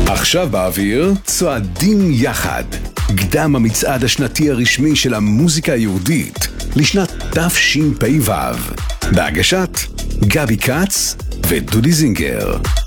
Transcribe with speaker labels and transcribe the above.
Speaker 1: עכשיו באוויר, צועדים יחד. קדם המצעד השנתי הרשמי של המוזיקה היהודית לשנת תשפ"ו. בהגשת גבי קץ ודודי זינגר.